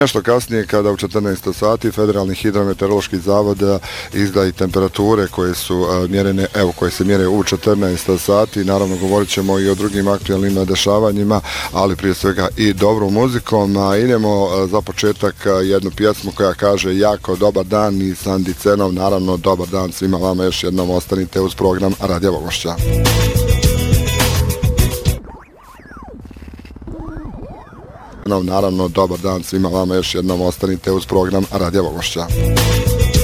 Nešto kasnije kada u 14 sati Federalni hidrometeorološki zavod izda i temperature koje su mjerene, koje se mjere u 14 sati. Naravno govorit ćemo i o drugim aktualnim dešavanjima, ali prije svega i dobrom muzikom. Idemo za početak jednu pjesmu koja kaže jako dobar dan i Sandi Cenov. Naravno dobar dan svima vama, još jednom ostanite uz program Radija Vogošća. Naravno dobar dan svima vama, još jednom ostanite uz program Radija Vogošća.